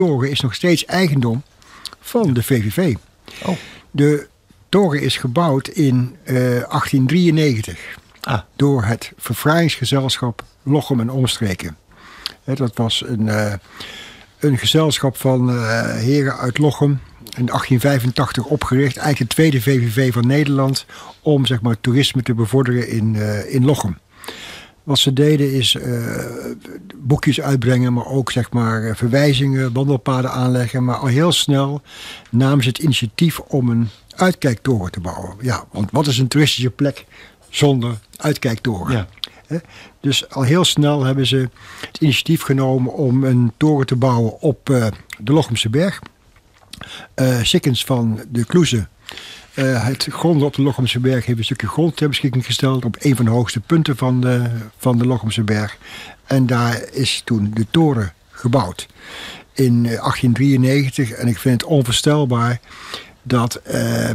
toren is nog steeds eigendom van de VVV. Oh. De toren is gebouwd in 1893 door het Verfraaiingsgezelschap Lochem en Omstreken. Dat was een gezelschap van heren uit Lochem. In 1885 opgericht, eigenlijk de tweede VVV van Nederland, om zeg maar toerisme te bevorderen in Lochem. Wat ze deden is boekjes uitbrengen, maar ook zeg maar verwijzingen, wandelpaden aanleggen. Maar al heel snel namen ze het initiatief om een uitkijktoren te bouwen. Ja, want wat is een toeristische plek zonder uitkijktoren? Ja. Dus al heel snel hebben ze het initiatief genomen om een toren te bouwen op de Lochemse Berg. Sikkens van de Kloeze, het gronden op de Lochemse Berg, heeft een stukje grond ter beschikking gesteld op een van de hoogste punten van de Lochemse Berg. En daar is toen de toren gebouwd in 1893. En ik vind het onvoorstelbaar dat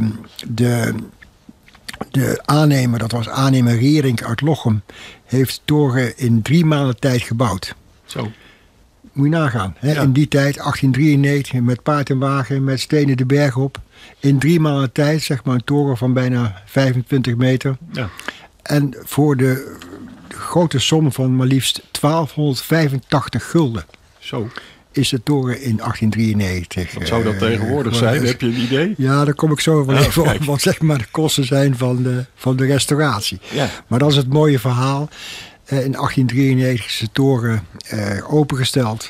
de aannemer, dat was aannemer Reerink uit Lochem, heeft de toren in 3 maanden tijd gebouwd. Zo. Moet je nagaan. Hè? Ja. In die tijd, 1893, met paard en wagen, met stenen de berg op. In 3 maanden tijd, zeg maar, een toren van bijna 25 meter. Ja. En voor de grote som van maar liefst 1285 gulden Zo. is de toren in 1893. Wat zou dat tegenwoordig zijn? Heb je een idee? Ja, daar kom ik zo wel even kijk. op. Wat zeg maar de kosten zijn van de restauratie. Ja. Maar dat is het mooie verhaal. In 1893 is de toren opengesteld.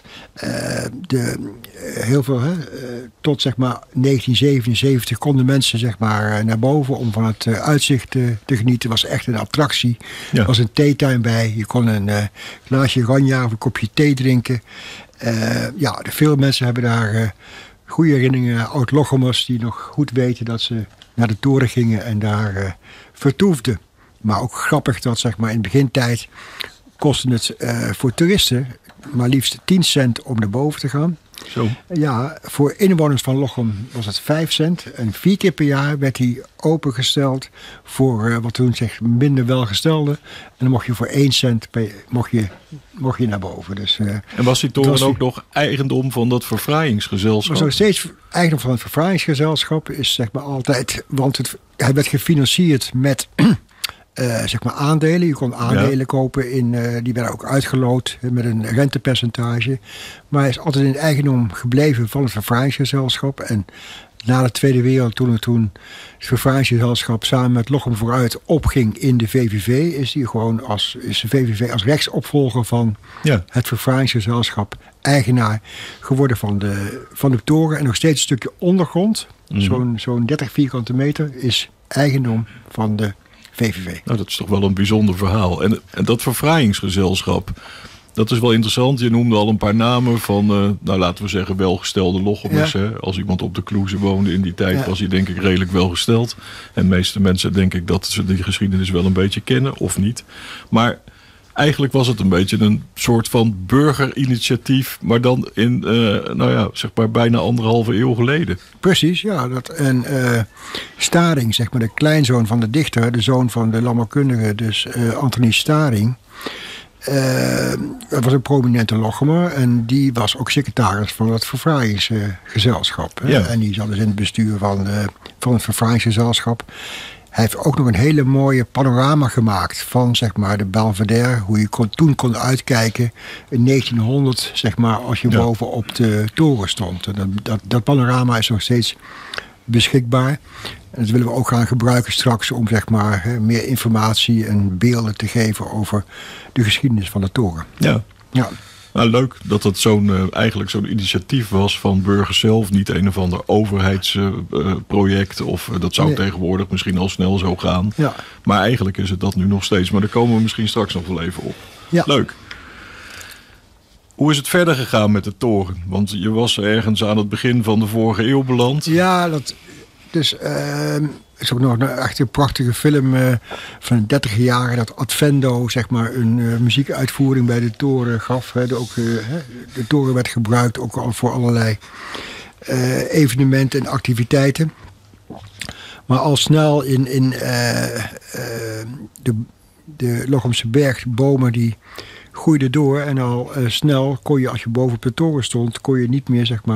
Heel veel, tot zeg maar 1977 konden mensen zeg maar naar boven om van het uitzicht te genieten. Het was echt een attractie. Ja. Er was een theetuin bij. Je kon een glaasje ranja of een kopje thee drinken. Veel mensen hebben daar goede herinneringen aan oud-Lochemers die nog goed weten dat ze naar de toren gingen en daar vertoefden. Maar ook grappig dat zeg maar in de begintijd kostte het voor toeristen maar liefst 10 cent om naar boven te gaan. Zo. Ja, voor inwoners van Lochem was het 5 cent. En 4 keer per jaar werd hij opengesteld voor wat toen zegt minder welgestelden. En dan mocht je voor 1 cent mocht je naar boven. Dus, En was die toren ook nog eigendom van dat verfraaiingsgezelschap? was nog steeds eigendom van het verfraaiingsgezelschap. Is zeg maar altijd, want hij werd gefinancierd met zeg maar aandelen. Je kon aandelen kopen, die werden ook uitgeloot met een rentepercentage. Maar hij is altijd in het eigendom gebleven van het verfraaiingsgezelschap. En na de Tweede Wereldoorlog, toen het verfraaiingsgezelschap samen met Lochem vooruit opging in de VVV, is de VVV als rechtsopvolger van het verfraaiingsgezelschap eigenaar geworden van de toren. En nog steeds een stukje ondergrond, zo'n 30 vierkante meter, is eigendom van de VVV. Nou, dat is toch wel een bijzonder verhaal. En dat verfraaiingsgezelschap, dat is wel interessant. Je noemde al een paar namen van, laten we zeggen, welgestelde Lochemers. Ja. Als iemand op de Kloeze woonde in die tijd, was hij denk ik redelijk welgesteld. En de meeste mensen denk ik dat ze die geschiedenis wel een beetje kennen, of niet. Maar eigenlijk was het een beetje een soort van burgerinitiatief, maar dan in, zeg maar bijna 1,5 eeuw geleden. Precies, ja. Staring, zeg maar de kleinzoon van de dichter, de zoon van de landbouwkundige, dus Anthony Staring, was een prominente Lochemer en die was ook secretaris van het verfraaiingsgezelschap. Ja. En die zat dus in het bestuur van het verfraaiingsgezelschap. Hij heeft ook nog een hele mooie panorama gemaakt van zeg maar de Belvedere, hoe je toen kon uitkijken in 1900, zeg maar, als je boven op de toren stond. Dat panorama is nog steeds beschikbaar. En dat willen we ook gaan gebruiken straks om zeg maar meer informatie en beelden te geven over de geschiedenis van de toren. Ja. Nou, leuk dat het eigenlijk zo'n initiatief was van burgers zelf. Niet een of ander overheidsproject. Of dat zou tegenwoordig misschien al snel zo gaan. Ja. Maar eigenlijk is het dat nu nog steeds. Maar daar komen we misschien straks nog wel even op. Ja. Leuk. Hoe is het verder gegaan met de toren? Want je was ergens aan het begin van de vorige eeuw beland. Ja, is ook nog echt een prachtige film van de 30 jaren dat Advendo zeg maar een muziekuitvoering bij de toren gaf. De toren werd gebruikt ook al voor allerlei evenementen en activiteiten. Maar al snel in de Lochemse Berg, bomen die groeide door. En al snel kon je, als je boven op de toren stond, kon je niet meer zeg maar